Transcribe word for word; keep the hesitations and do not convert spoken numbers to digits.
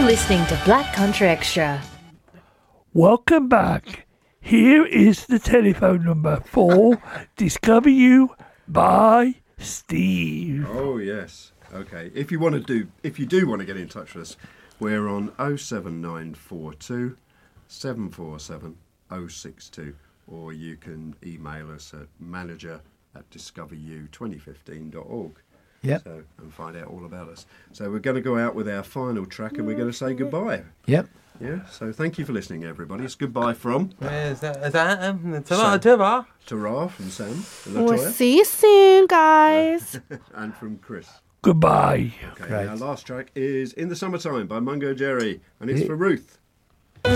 listening to Black Country Extra. Welcome back. Here is the telephone number for Discover You by Steve. Oh, yes. Okay. If you want to do, if you do want to get in touch with us, we're on oh seven nine four two, seven four seven, oh six two, or you can email us at manager at discover you twenty fifteen dot org. Yep. So, and find out all about us. So we're going to go out with our final track and we're going to say goodbye. Yep. Yeah. So thank you for listening, everybody. It's goodbye from... Is that, is that um, Sam. ta-ra, Tara from Sam. And We'll Latoya. see you soon, guys. And from Chris. Goodbye. Okay, Great. our last track is In the Summertime by Mungo Jerry, and it's Yeah. for Ruth.